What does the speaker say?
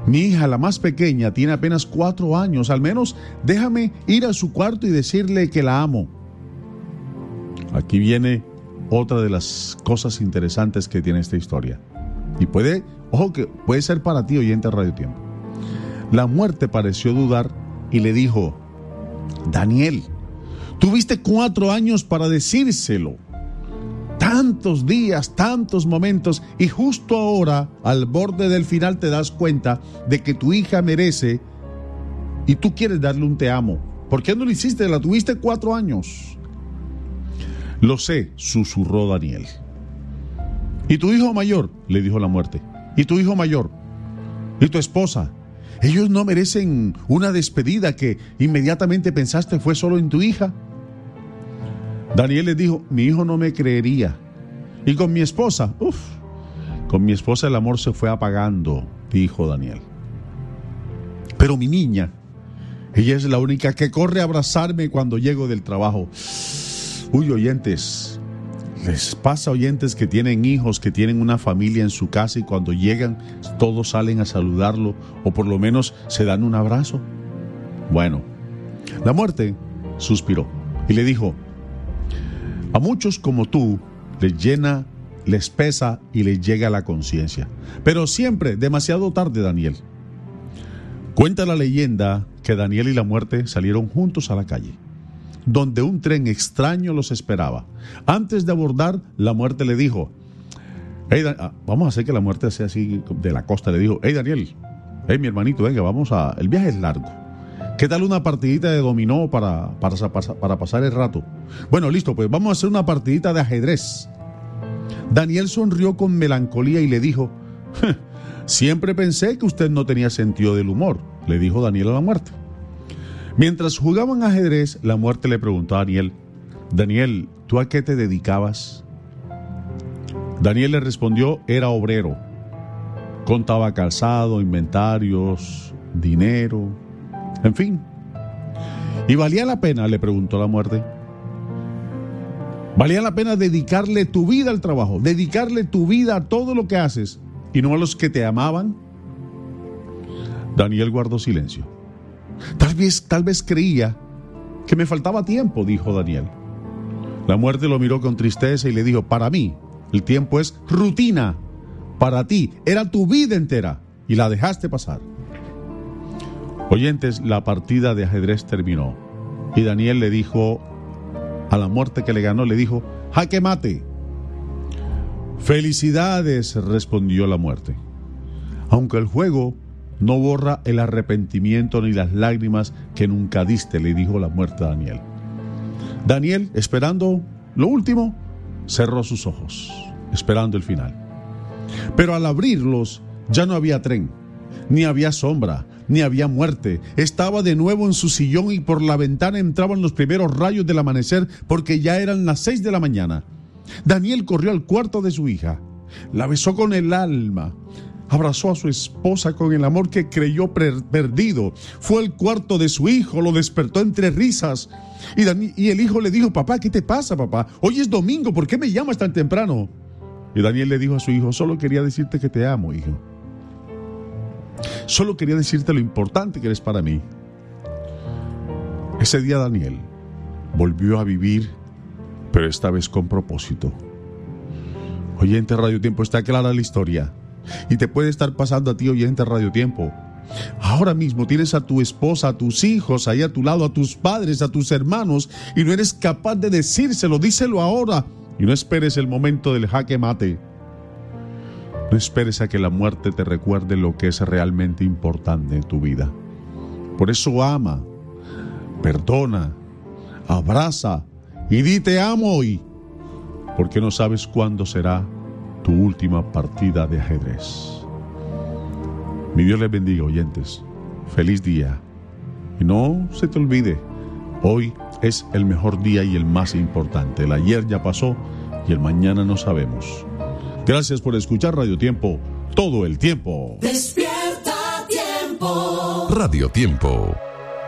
Mi hija, la más pequeña, tiene apenas 4 años. Al menos déjame ir a su cuarto y decirle que la amo. Aquí viene otra de las cosas interesantes que tiene esta historia. Y puede ser para ti, oyente de Radio Tiempo. La muerte pareció dudar y le dijo: Daniel, tuviste 4 años para decírselo. Tantos días, tantos momentos, y justo ahora, al borde del final, te das cuenta de que tu hija merece y tú quieres darle un te amo. ¿Por qué no lo hiciste? La tuviste 4 años. Lo sé, susurró Daniel. ¿Y tu hijo mayor? Le dijo la muerte. ¿Y tu hijo mayor? ¿Y tu esposa? Ellos no merecen una despedida que inmediatamente pensaste fue solo en tu hija. Daniel le dijo: mi hijo no me creería. Y con mi esposa, con mi esposa el amor se fue apagando, dijo Daniel. Pero mi niña, ella es la única que corre a abrazarme cuando llego del trabajo. Uy, oyentes, les pasa, oyentes, que tienen hijos, que tienen una familia en su casa y cuando llegan todos salen a saludarlo o por lo menos se dan un abrazo. Bueno, la muerte suspiró y le dijo: a muchos como tú les pesa y les llega a la conciencia, pero siempre demasiado tarde, Daniel. Cuenta la leyenda que Daniel y la muerte salieron juntos a la calle, donde un tren extraño los esperaba. Antes de abordar, la muerte le dijo: vamos a hacer que la muerte sea así de la costa. Le dijo: hey Daniel, mi hermanito, venga, el viaje es largo. ¿Qué tal una partidita de dominó para pasar el rato? Bueno, listo, pues vamos a hacer una partidita de ajedrez. Daniel sonrió con melancolía y le dijo: siempre pensé que usted no tenía sentido del humor, le dijo Daniel a la muerte. Mientras jugaban ajedrez, la muerte le preguntó a Daniel: Daniel, ¿tú a qué te dedicabas? Daniel le respondió: era obrero. Contaba calzado, inventarios, dinero, en fin. ¿Y valía la pena?, le preguntó la muerte. ¿Valía la pena dedicarle tu vida al trabajo, dedicarle tu vida a todo lo que haces y no a los que te amaban? Daniel guardó silencio. Tal vez creía que me faltaba tiempo, dijo Daniel. La muerte lo miró con tristeza y le dijo: para mí, el tiempo es rutina. Para ti, era tu vida entera y la dejaste pasar. Oyentes, la partida de ajedrez terminó y Daniel le dijo a la muerte que le ganó, le dijo: jaque mate. Felicidades, respondió la muerte. Aunque el juego no borra el arrepentimiento ni las lágrimas que nunca diste, le dijo la muerte a Daniel. Daniel, esperando lo último, cerró sus ojos, esperando el final. Pero al abrirlos, ya no había tren, ni había sombra, ni había muerte. Estaba de nuevo en su sillón y por la ventana entraban los primeros rayos del amanecer porque ya eran las 6 de la mañana. Daniel corrió al cuarto de su hija, la besó con el alma, abrazó a su esposa con el amor que creyó perdido. Fue al cuarto de su hijo, lo despertó entre risas y el hijo le dijo: papá, ¿qué te pasa, papá? Hoy es domingo, ¿por qué me llamas tan temprano? Y Daniel le dijo a su hijo: solo quería decirte que te amo, hijo. Solo quería decirte lo importante que eres para mí. Ese día Daniel volvió a vivir, pero esta vez con propósito. Oyente Radio Tiempo, está clara la historia. Y te puede estar pasando a ti, oyente Radio Tiempo. Ahora mismo tienes a tu esposa, a tus hijos ahí a tu lado, a tus padres, a tus hermanos, y no eres capaz de decírselo. Díselo ahora y no esperes el momento del jaque mate. No esperes a que la muerte te recuerde lo que es realmente importante en tu vida. Por eso ama, perdona, abraza y di te amo hoy, porque no sabes cuándo será tu última partida de ajedrez. Mi Dios les bendiga, oyentes. Feliz día. Y no se te olvide, hoy es el mejor día y el más importante. El ayer ya pasó y el mañana no sabemos. Gracias por escuchar Radio Tiempo todo el tiempo. Despierta Tiempo. Radio Tiempo.